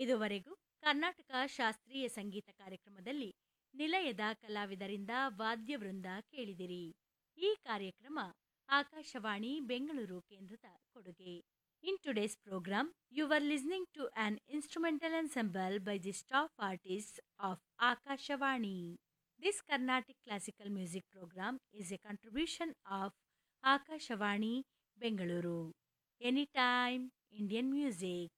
ಇದುವರೆಗೂ ಕರ್ನಾಟಕ ಶಾಸ್ತ್ರೀಯ ಸಂಗೀತ ಕಾರ್ಯಕ್ರಮದಲ್ಲಿ ನಿಲಯದ ಕಲಾವಿದರಿಂದ ವಾದ್ಯವೃಂದ ಕೇಳಿದಿರಿ. ಈ ಕಾರ್ಯಕ್ರಮ ಆಕಾಶವಾಣಿ ಬೆಂಗಳೂರು ಕೇಂದ್ರದ ಕೊಡುಗೆ. In today's program, you were listening to an instrumental ensemble by the staff artists of Akashvani. This Carnatic classical music program is a contribution of Akashvani Bengaluru. Anytime, Indian music.